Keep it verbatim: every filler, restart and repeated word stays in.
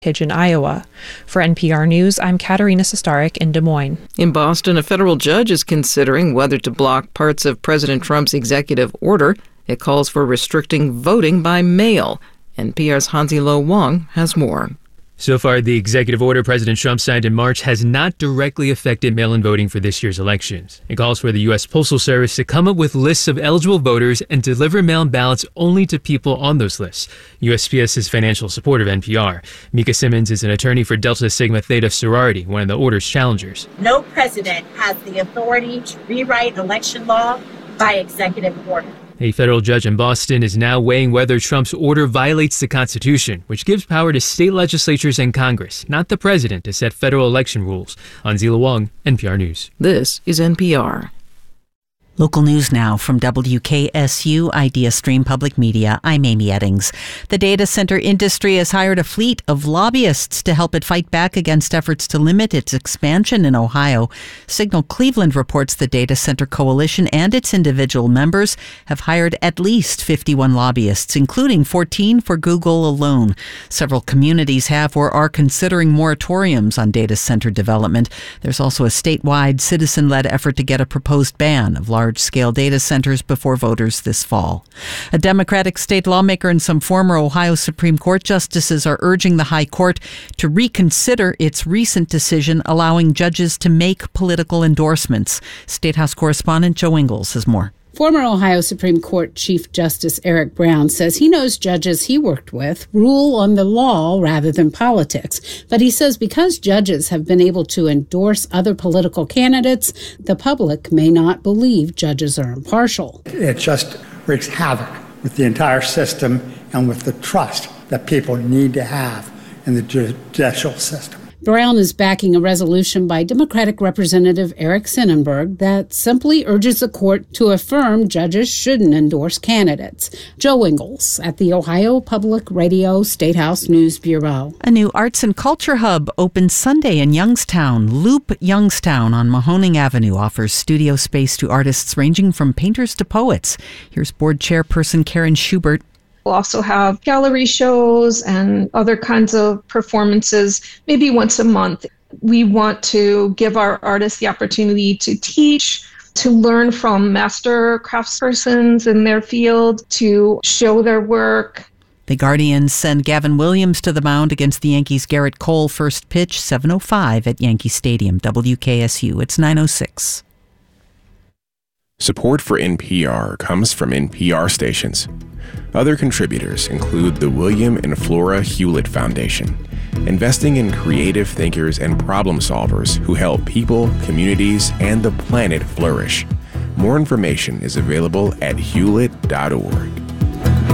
in Iowa. For N P R News, I'm Katerina Sostarek in Des Moines. In Boston, a federal judge is considering whether to block parts of President Trump's executive order. It calls for restricting voting by mail. N P R's Hansi Lo Wang has more. So far, the executive order President Trump signed in March has not directly affected mail-in voting for this year's elections. It calls for the U S Postal Service to come up with lists of eligible voters and deliver mail-in ballots only to people on those lists. U S P S is financial support of N P R. Mika Simmons is an attorney for Delta Sigma Theta sorority, one of the order's challengers. No president has the authority to rewrite election law by executive order. A federal judge in Boston is now weighing whether Trump's order violates the Constitution, which gives power to state legislatures and Congress, not the president, to set federal election rules. Hansi Lo Wang, N P R News. This is N P R. Local news now from W K S U Idea Stream Public Media. I'm Amy Eddings. The data center industry has hired a fleet of lobbyists to help it fight back against efforts to limit its expansion in Ohio. Signal Cleveland reports the Data Center Coalition and its individual members have hired at least fifty-one lobbyists, including fourteen for Google alone. Several communities have or are considering moratoriums on data center development. There's also a statewide citizen-led effort to get a proposed ban of large large-scale data centers before voters this fall. A Democratic state lawmaker and some former Ohio Supreme Court justices are urging the High Court to reconsider its recent decision allowing judges to make political endorsements. State House correspondent Joe Ingles has more. Former Ohio Supreme Court Chief Justice Eric Brown says he knows judges he worked with rule on the law rather than politics. But he says because judges have been able to endorse other political candidates, the public may not believe judges are impartial. It just wreaks havoc with the entire system and with the trust that people need to have in the judicial system. Brown is backing a resolution by Democratic Representative Eric Sonnenberg that simply urges the court to affirm judges shouldn't endorse candidates. Joe Ingles at the Ohio Public Radio State House News Bureau. A new arts and culture hub opens Sunday in Youngstown. Loop Youngstown on Mahoning Avenue offers studio space to artists ranging from painters to poets. Here's board chairperson Karen Schubert. We'll also have gallery shows and other kinds of performances, maybe once a month. We want to give our artists the opportunity to teach, to learn from master craftspersons in their field, to show their work. The Guardians send Gavin Williams to the mound against the Yankees' Garrett Cole. First pitch, seven oh five at Yankee Stadium. W K S U, it's nine oh six. Support for N P R comes from N P R stations. Other contributors include the William and Flora Hewlett Foundation, investing in creative thinkers and problem solvers who help people, communities, and the planet flourish. More information is available at hewlett dot org.